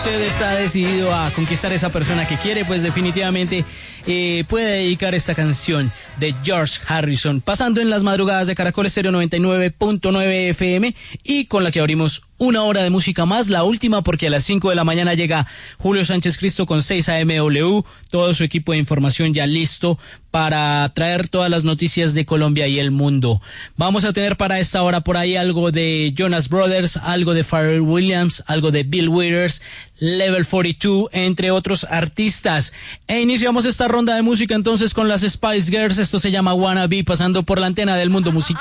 usted está decidido a conquistar a esa persona que quiere, pues definitivamente puede dedicar esta canción de George Harrison, pasando en las madrugadas de Caracol Estéreo 99.9 FM, y con la que abrimos una hora de música más, la última, porque a las 5 de la mañana llega Julio Sánchez Cristo con 6 AMW, todo su equipo de información ya listo para traer todas las noticias de Colombia y el mundo. Vamos a tener para esta hora por ahí algo de Jonas Brothers, algo de Pharrell Williams, algo de Bill Withers, Level 42, entre otros artistas. E iniciamos esta ronda de música entonces con las Spice Girls. Esto se llama Wanna Be, pasando por la antena del mundo musical.